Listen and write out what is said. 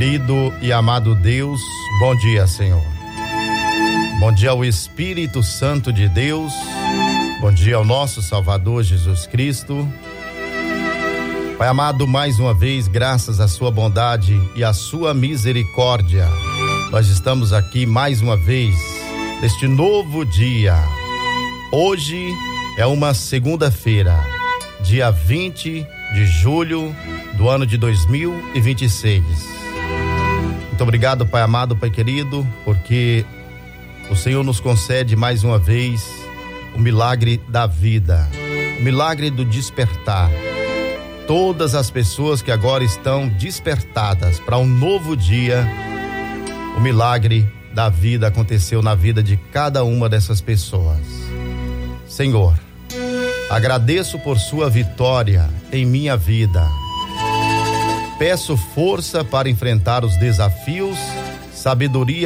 Querido e amado Deus, bom dia, Senhor. Bom dia ao Espírito Santo de Deus. Bom dia ao nosso Salvador Jesus Cristo. Pai amado, mais uma vez, graças à sua bondade e à sua misericórdia, nós estamos aqui mais uma vez neste novo dia. Hoje é uma segunda-feira, dia 20 de julho do ano de 2026. Muito obrigado, Pai amado, Pai querido, porque o Senhor nos concede mais uma vez o milagre da vida, o milagre do despertar. Todas as pessoas que agora estão despertadas para um novo dia, o milagre da vida aconteceu na vida de cada uma dessas pessoas. Senhor, agradeço por sua vitória em minha vida. Peço força para enfrentar os desafios, sabedoria